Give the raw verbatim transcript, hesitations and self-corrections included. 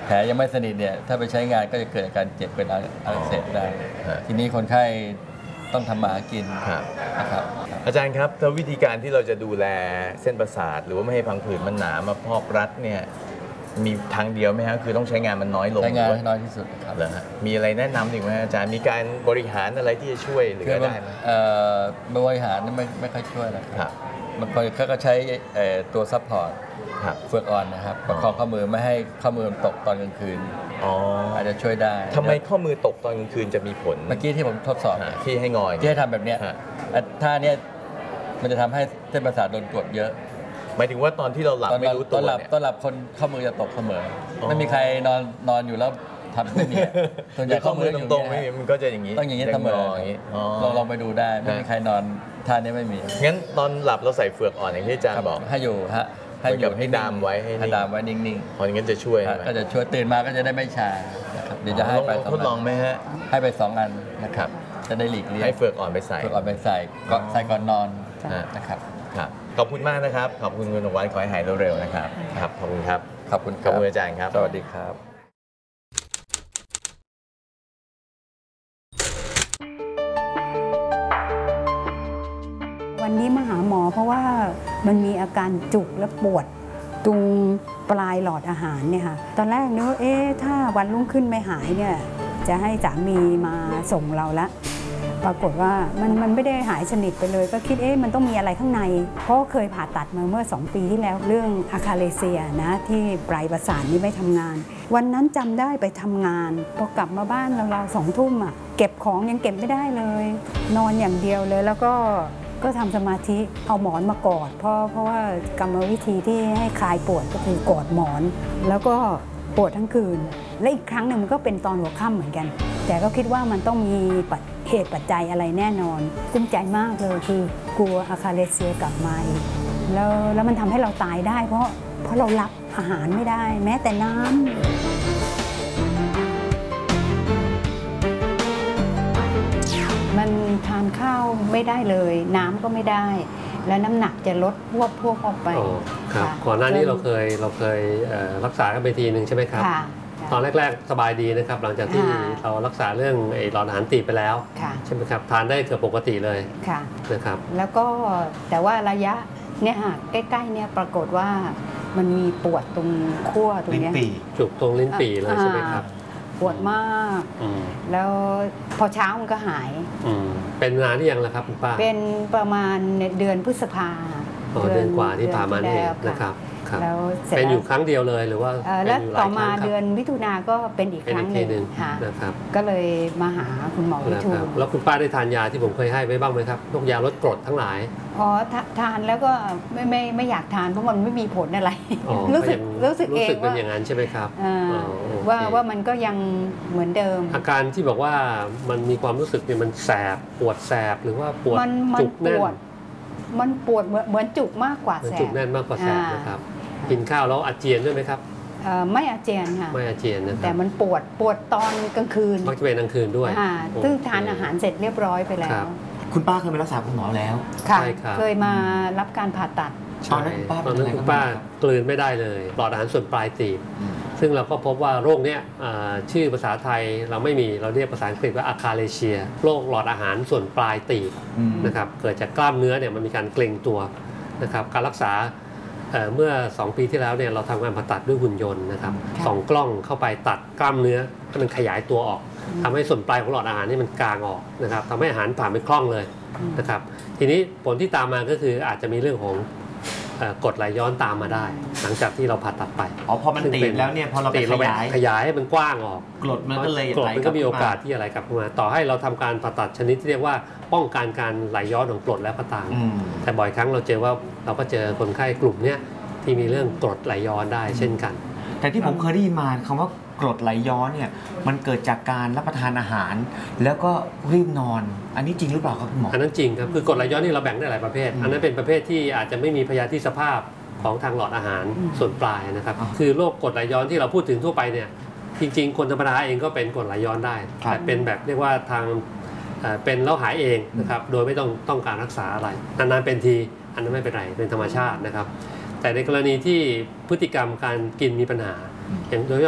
ผลยังไม่สนิทเนี่ยถ้าไปใช้งานก็จะเกิดอาการเจ็บเป็นอักเสบได้ทีนี้คนไข้ต้องทำมาหากินนะครับอาจารย์ครับถ้าวิธีการที่เราจะดูแลเส้นประสาทหรือว่าไม่ให้พังผืดมันหนามาพอกรัดเนี่ยมีทางเดียวไหมครับคือต้องใช้งานมันน้อยลงใช้งานให้น้อยที่สุดครับเหรอฮะมีอะไรแนะนำอีกไหมอาจารย์มีการบริหารอะไรที่จะช่วยหรือได้ไหมบริหารไม่ไม่ค่อยช่วยนะครับบางคนเขาก็ใช้ตัวซัพพอร์ตเฟือกอ่อนนะครับประคองข้อมือไม่ให้ข้อมือตกตอนกลางคืนอาจจะช่วยได้ทำไมข้อมือตกตอนกลางคืนจะมีผลเมื่อกี้ที่ผมทดสอบที่ให้งอยที่ให้ทำแบบนี้ท่านี้มันจะทำให้เส้นประสาทโดนกดเยอะหมายถึงว่าตอนที่เราหลับไม่รู้ตัวตอนหลับตอนหลับคนข้อมือจะตกเสมอไม่มีใครนอนนอนอยู่แล้วทำไม่มีส่วนใหญ่ข้อมือตรงๆไม่มีมันก็จะอย่างนี้ต้องอย่างนี้เสมอลองลองไปดูได้ไม่มีใครนอนท่านี้ไม่มีงั้นตอนหลับเราใส่เฟือกอ่อนอย่างที่อาจารย์บอกให้อยู่ฮะให้อยู่ให้ดามไว้ให้ดามไว้นิ่งๆพออย่างนั้นจะช่วยก็จะช่วยตื่นมาก็จะได้ไม่ชาเดี๋ยวจะให้ไปทดลองไหมฮะให้ไปสองอันนะครับจะได้หลีกเลี่ยงให้เฟือกอ่อนไปใส่เฟือกอ่อนไปใส่ก็ใส่ก่อนนอนนะครับขอบคุณมากนะครับขอบคุณคุณนวัดขอให้หายเร็วๆนะครับครับขอบคุณครับขอบคุณขอบคุณอาจารย์ครับสวัสดีครับวันนี้มาหาหมอเพราะว่ามันมีอาการจุกและปวดตรงปลายหลอดอาหารเนี่ยค่ะตอนแรกนึกว่าเอ๊ะถ้าวันรุ่งขึ้นไม่หายเนี่ยจะให้สามีมาส่งเราละปรากฏว่ามันมันไม่ได้หายสนิทไปเลยก็คิดเอ๊ะมันต้องมีอะไรข้างในเพราะเคยผ่าตัดมาเมื่อสองปีที่แล้วเรื่องอะคาเลเซียนะที่ปลายประสาทนี่ไม่ทำงานวันนั้นจำได้ไปทำงานพอกลับมาบ้านเราๆสองทุ่มอ่ะเก็บของยังเก็บไม่ได้เลยนอนอย่างเดียวเลยแล้วก็ก็ทำสมาธิเอาหมอนมากอดเพราะเพราะว่ากรรมวิธีที่ให้คลายปวดก็คือกอดหมอนแล้วก็ปวดทั้งคืนและอีกครั้งหนึ่งมันก็เป็นตอนหัวค่ำเหมือนกันแต่ก็คิดว่ามันต้องมีเหตุปัจจัยอะไรแน่นอนกุ้มใจมากเลยคือกลัวอะคาเลเซียกลับมาแล้วแล้วมันทำให้เราตายได้เพราะเพราะเรารับอาหารไม่ได้แม้แต่น้ำมันทานข้าวไม่ได้เลยน้ำก็ไม่ได้แล้วน้ำหนักจะลดพวบพวบออกไปครับก่อนหน้านี้เราเคยเราเคยรักษากันไปทีหนึ่งใช่ไหมครับตอนแรกๆสบายดีนะครับหลังจากที่เรารักษาเรื่องไอ้หลอดอาหารตีบไปแล้วใช่ไหมครับทานได้เกือบปกติเลยนะครับแล้วก็แต่ว่าระยะเนี่ยค่ะใกล้ๆเนี่ยปรากฏว่ามันมีปวดตรงขั้วตรงนี้จุกตรงลิ้นปี่เลยใช่ไหมครับปวดมากแล้วพอเช้ามันก็หายเป็นนานที่ยังล่ะครับคุณป้าเป็นประมาณเดือนพฤษภาเดือนกว่าที่ผ่านมานี่นะครับแล้วเป็นอยู่ครั้งเดียวเลยหรือว่าแล้วต่อมาเดือนมิถุนาก็เป็นอีกครั้งหนึ่งนะครับก็เลยมาหาคุณหมอวิทูลแล้วคุณป้าได้ทานยาที่ผมเคยให้ไว้บ้างไหมครับพวกยาลดกรดทั้งหลายอ๋อทานแล้วก็ไม่ไม่ไม่อยากทานเพราะมันไม่มีผลอะไรรู้สึกรู้สึกเองว่าเป็นอย่างนั้นใช่ไหมครับว่าว่ามันก็ยังเหมือนเดิมอาการที่บอกว่ามันมีความรู้สึกเนี่ยมันแสบปวดแสบหรือว่าปวดจุกแน่นมันปวดเหมือนเหมือนจุกมากกว่าแสบจุกแน่นมากกว่าแสบนะครับกินข้าวแล้วอาเจียนด้วยไหมครับไม่อาเจียนค่ะไม่อาเจียนนะครับแต่มันปวดปวดตอนกลางคืนมักจะเป็นกลางคืนด้วยซึ่งทานอาหารเสร็จเรียบร้อยไปแล้วคุณป้าเคยไปรักษาคุณหมอแล้วค่ะเคยมารับการผ่าตัดตอนนั้นคุณป้าตอนนั้นคุณป้ากลืนไม่ได้เลยหลอดอาหารส่วนปลายตีบซึ่งเราก็พบว่าโรคนี้ชื่อภาษาไทยเราไม่มีเราเรียกภาษาอังกฤษว่าอะคาเลเซียโรคหลอดอาหารส่วนปลายตีบนะครับเกิดจากกล้ามเนื้อเนี่ยมันมีการเกร็งตัวนะครับการรักษาเมื่อสองปีที่แล้วเนี่ยเราทำการผ่าตัดด้วยหุ่นยนต์นะครับสองกล้องเข้าไปตัดกล้ามเนื้อให้มันขยายตัวออกทำให้ส่วนปลายของหลอดอาหารนี่มันกางออกนะครับทำให้อาหารผ่านไปคล่องเลยนะครับทีนี้ผลที่ตามมาก็คืออาจจะมีเรื่องของกรดไหลย้อนตามมาได้หลังจากที่เราผ่าตัดไปอ๋อพอมันตีบแล้วเนี่ยพอเราขยายขยายให้มันกว้างออกกรดมันก็เลยกรดมันก็มีโอกาสที่อะไรกลับมาต่อให้เราทำการผ่าตัดชนิดที่เรียกว่าป้องกันการไหลย้อนของกรดแล้วก็ตามแต่บ่อยครั้งเราเจอว่าเราก็เจอคนไข้กลุ่มเนี้ยที่มีเรื่องกรดไหลย้อนได้เช่นกันแต่ที่ผมเคยได้ยินมาคำว่ากรดไหลย้อนเนี่ยมันเกิดจากการรับประทานอาหารแล้วก็รีบนอนอันนี้จริงหรือเปล่าครับคุณหมออันนั้นจริงครับคือกรดไหลย้อนนี่เราแบ่งได้หลายประเภทอันนั้นเป็นประเภทที่อาจจะไม่มีพยาธิสภาพของทางหลอดอาหารส่วนปลายนะครับคือโรคกรดไหลย้อนที่เราพูดถึงทั่วไปเนี่ยจริงๆคนธรรมดาเองก็เป็นกรดไหลย้อนได้แต่เป็นแบบเรียกว่าทางเป็นแล้วหายเองนะครับโดยไม่ต้องต้องการรักษาอะไรนานๆเป็นทีอันนั้นไม่เป็นไรเป็นธรรมชาตินะครับแต่ในกรณีที่พฤติกรรมการกินมีปัญหาอย่างโดย